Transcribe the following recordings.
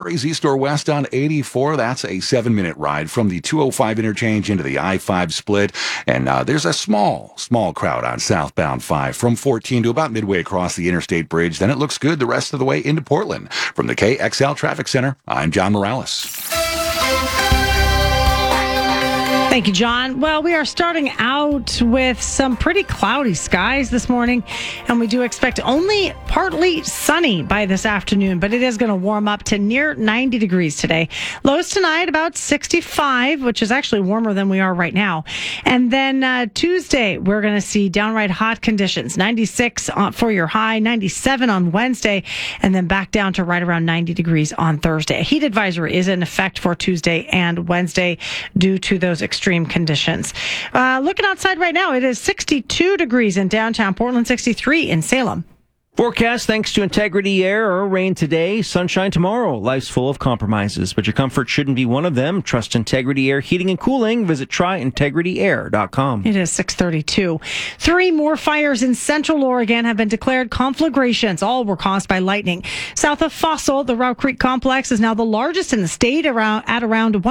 flurries east or west on 84. That's a 7-minute ride from the 205 interchange into the I-5 split. And there's a small crowd on southbound 5 from 14 to about midway across the interstate bridge. Then it looks good the rest of the way into Portland. From the KXL Traffic Center, I'm John Morales. Thank you, John. Well, we are starting out with some pretty cloudy skies this morning, and we do expect only partly sunny by this afternoon, but it is going to warm up to near 90 degrees today. Lows tonight about 65, which is actually warmer than we are right now. And then Tuesday, we're going to see downright hot conditions, 96 for your high, 97 on Wednesday, and then back down to right around 90 degrees on Thursday. A heat advisory is in effect for Tuesday and Wednesday due to those extreme conditions. Looking outside right now, it is 62 degrees in downtown Portland, 63 in Salem. Forecast thanks to Integrity Air. Or rain today, sunshine tomorrow. Life's full of compromises, but your comfort shouldn't be one of them. Trust Integrity Air Heating and Cooling. Visit tryintegrityair.com. It is 6:32. 3 more fires in Central Oregon have been declared conflagrations. All were caused by lightning. South of Fossil, the Row Creek Complex is now the largest in the state at around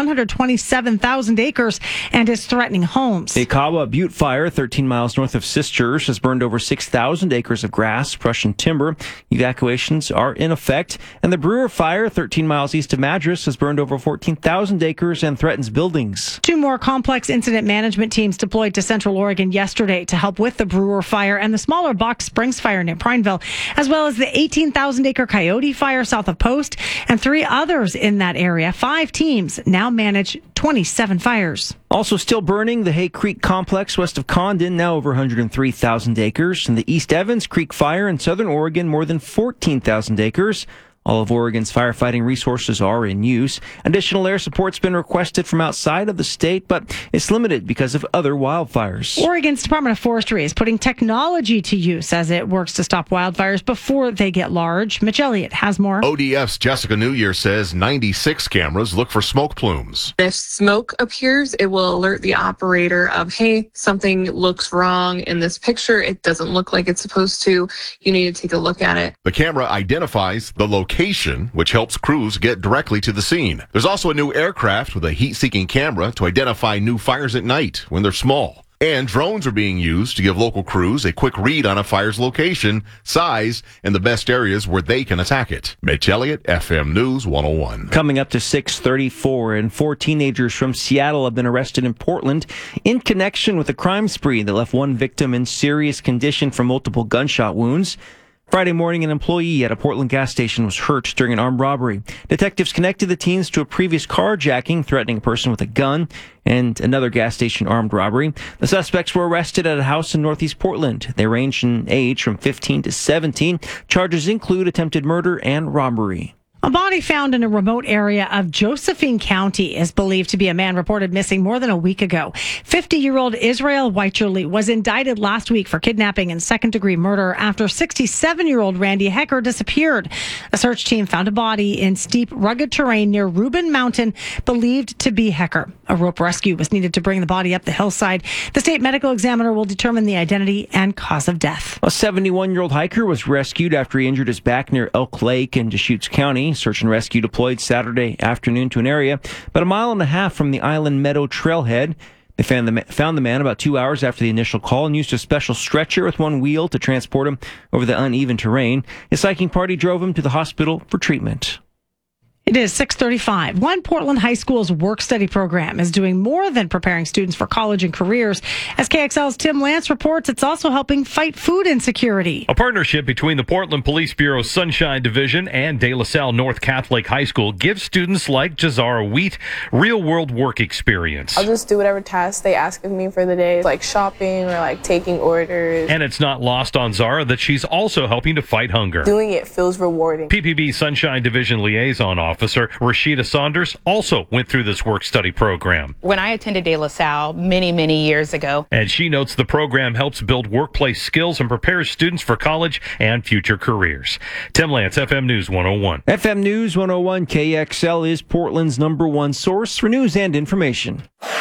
127,000 acres and is threatening homes. The Kawa Butte Fire, 13 miles north of Sisters, has burned over 6,000 acres of grass, brush, and timber. Evacuations are in effect. And the Brewer Fire, 13 miles east of Madras, has burned over 14,000 acres and threatens buildings. 2 more complex incident management teams deployed to Central Oregon yesterday to help with the Brewer Fire and the smaller Box Springs Fire near Prineville, as well as the 18,000-acre Coyote Fire south of Post, and 3 others in that area. 5 teams now manage 27 fires. Also still burning, the Hay Creek Complex west of Condon, now over 103,000 acres. And the East Evans Creek Fire in southern Oregon, more than 14,000 acres. All of Oregon's firefighting resources are in use. Additional air support's been requested from outside of the state, but it's limited because of other wildfires. Oregon's Department of Forestry is putting technology to use as it works to stop wildfires before they get large. Mitch Elliott has more. ODF's Jessica Newyear says 96 cameras look for smoke plumes. If smoke appears, it will alert the operator of, hey, something looks wrong in this picture. It doesn't look like it's supposed to. You need to take a look at it. The camera identifies the location, which helps crews get directly to the scene. There's also a new aircraft with a heat-seeking camera to identify new fires at night when they're small. And drones are being used to give local crews a quick read on a fire's location, size, and the best areas where they can attack it. Mitch Elliott, FM News 101. Coming up to 6:34, and 4 teenagers from Seattle have been arrested in Portland in connection with a crime spree that left one victim in serious condition from multiple gunshot wounds. Friday morning, an employee at a Portland gas station was hurt during an armed robbery. Detectives connected the teens to a previous carjacking, threatening a person with a gun, and another gas station armed robbery. The suspects were arrested at a house in northeast Portland. They range in age from 15 to 17. Charges include attempted murder and robbery. A body found in a remote area of Josephine County is believed to be a man reported missing more than a week ago. 50-year-old Israel Weicherle was indicted last week for kidnapping and second-degree murder after 67-year-old Randy Hecker disappeared. A search team found a body in steep, rugged terrain near Reuben Mountain, believed to be Hecker. A rope rescue was needed to bring the body up the hillside. The state medical examiner will determine the identity and cause of death. A 71-year-old hiker was rescued after he injured his back near Elk Lake in Deschutes County. Search and rescue deployed Saturday afternoon to an area about 1.5 miles from the Island Meadow trailhead. They found the man about 2 hours after the initial call and used a special stretcher with one wheel to transport him over the uneven terrain. His hiking party drove him to the hospital for treatment. It is 6:35. One Portland High School's work-study program is doing more than preparing students for college and careers. As KXL's Tim Lance reports, it's also helping fight food insecurity. A partnership between the Portland Police Bureau's Sunshine Division and De La Salle North Catholic High School gives students like Jazara Wheat real-world work experience. I'll just do whatever tasks they ask of me for the day, like shopping or like taking orders. And it's not lost on Zara that she's also helping to fight hunger. Doing it feels rewarding. PPB Sunshine Division Liaison Officer Rashida Saunders also went through this work-study program. When I attended De La Salle many years ago. And she notes the program helps build workplace skills and prepares students for college and future careers. Tim Lance, FM News 101. FM News 101 KXL is Portland's #1 source for news and information.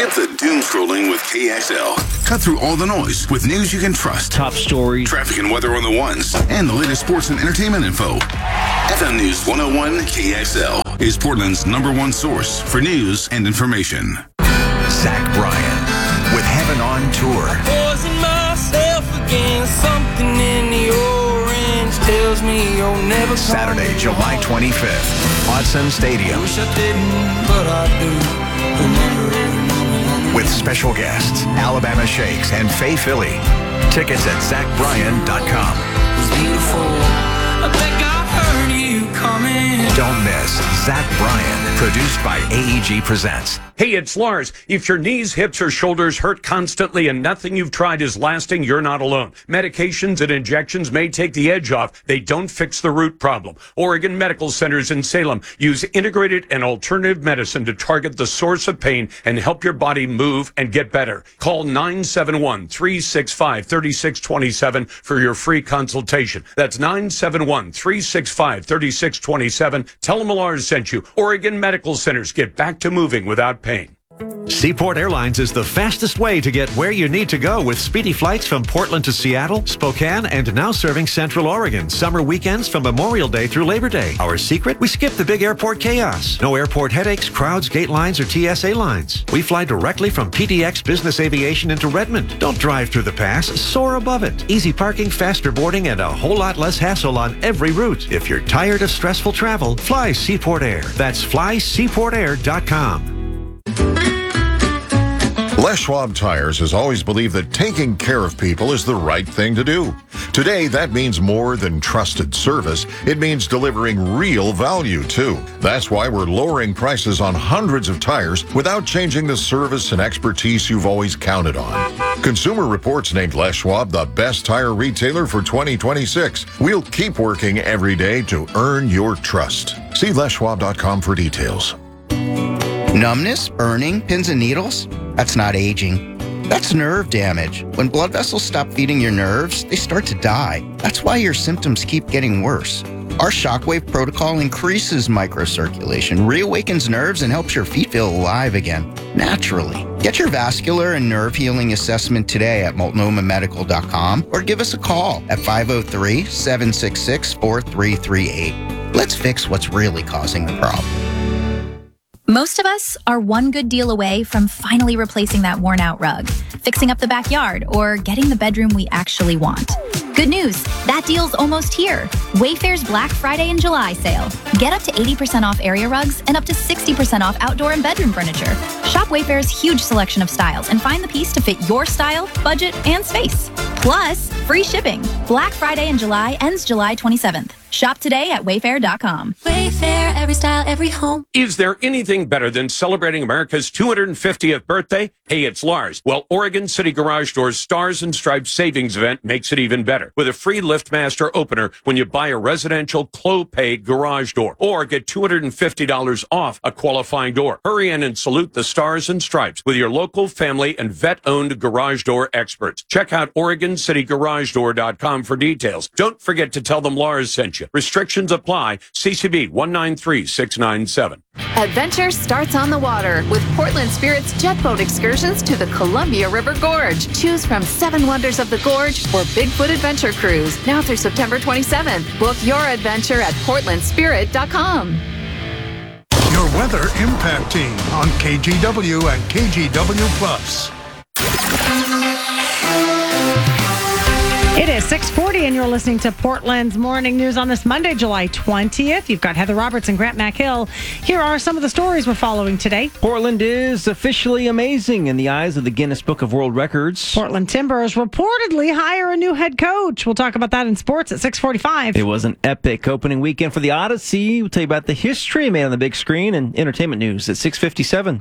Skip the doom scrolling with KXL. Cut through all the noise with news you can trust. Top stories. Traffic and weather on the ones. And the latest sports and entertainment info. FM News 101 KXL is Portland's #1 source for news and information. Zach Bryan with Heaven on Tour. Poison myself again. Something in the orange tells me you'll never Saturday, July 25th. Autzen Stadium. Wish I didn't, but I do. With special guests, Alabama Shakes and Faye Philly. Tickets at ZachBryan.com. I think I heard you coming. Don't miss Zach Bryan, produced by AEG Presents. Hey, it's Lars. If your knees, hips, or shoulders hurt constantly and nothing you've tried is lasting, you're not alone. Medications and injections may take the edge off. They don't fix the root problem. Oregon Medical Centers in Salem use integrated and alternative medicine to target the source of pain and help your body move and get better. Call 971-365-3627 for your free consultation. That's 971-365-3627. Tell them Lars sent you. Oregon Medical Centers, get back to moving without pain. Seaport Airlines is the fastest way to get where you need to go with speedy flights from Portland to Seattle, Spokane, and now serving Central Oregon. Summer weekends from Memorial Day through Labor Day. Our secret? We skip the big airport chaos. No airport headaches, crowds, gate lines, or TSA lines. We fly directly from PDX Business Aviation into Redmond. Don't drive through the pass, soar above it. Easy parking, faster boarding, and a whole lot less hassle on every route. If you're tired of stressful travel, fly Seaport Air. That's flyseaportair.com. Les Schwab Tires has always believed that taking care of people is the right thing to do. Today, that means more than trusted service. It means delivering real value, too. That's why we're lowering prices on hundreds of tires without changing the service and expertise you've always counted on. Consumer Reports named Les Schwab the best tire retailer for 2026. We'll keep working every day to earn your trust. See leschwab.com for details. Numbness, burning, pins and needles? That's not aging. That's nerve damage. When blood vessels stop feeding your nerves, they start to die. That's why your symptoms keep getting worse. Our Shockwave protocol increases microcirculation, reawakens nerves, and helps your feet feel alive again, naturally. Get your vascular and nerve healing assessment today at multnomamedical.com or give us a call at 503-766-4338. Let's fix what's really causing the problem. Most of us are one good deal away from finally replacing that worn-out rug, fixing up the backyard, or getting the bedroom we actually want. Good news, that deal's almost here. Wayfair's Black Friday and July sale. Get up to 80% off area rugs and up to 60% off outdoor and bedroom furniture. Shop Wayfair's huge selection of styles and find the piece to fit your style, budget, and space. Plus, free shipping. Black Friday in July ends July 27th. Shop today at wayfair.com. Wayfair, every style, every home. Is there anything better than celebrating America's 250th birthday? Hey, it's Lars. Well, Oregon City Garage Door's Stars and Stripes savings event makes it even better with a free LiftMaster opener when you buy a residential Clopay garage door or get $250 off a qualifying door. Hurry in and salute the Stars and Stripes with your local family and vet-owned garage door experts. Check out OregonCityGarageDoor.com for details. Don't forget to tell them Lars sent you. Restrictions apply. CCB 193697. Adventure starts on the water with Portland Spirit's jet boat excursions to the Columbia River Gorge. Choose from 7 wonders of the gorge or Bigfoot Adventure Cruise now through September 27th. Book your adventure at portlandspirit.com. Your weather impact team on KGW and KGW Plus. It is 6:40 and you're listening to Portland's Morning News on this Monday, July 20th. You've got Heather Roberts and Grant McHill. Here are some of the stories we're following today. Portland is officially amazing in the eyes of the Guinness Book of World Records. Portland Timbers reportedly hire a new head coach. We'll talk about that in sports at 6:45. It was an epic opening weekend for the Odyssey. We'll tell you about the history made on the big screen and entertainment news at 6:57.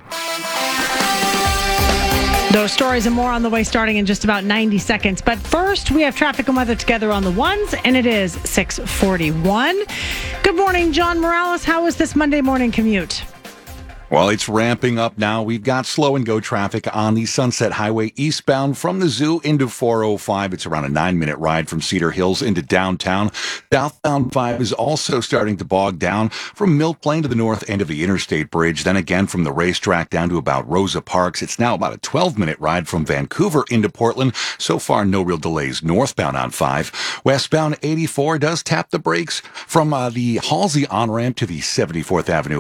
Those stories and more on the way starting in just about 90 seconds. But first, we have traffic and weather together on the ones, and it is 6:41. Good morning, John Morales. How was this Monday morning commute? Well, it's ramping up now. We've got slow and go traffic on the Sunset Highway eastbound from the zoo into 405. It's around a 9-minute ride from Cedar Hills into downtown. Southbound 5 is also starting to bog down from Mill Plain to the north end of the Interstate Bridge. Then again from the racetrack down to about Rosa Parks. It's now about a 12-minute ride from Vancouver into Portland. So far, no real delays northbound on 5. Westbound 84 does tap the brakes from the Halsey on-ramp to the 74th Avenue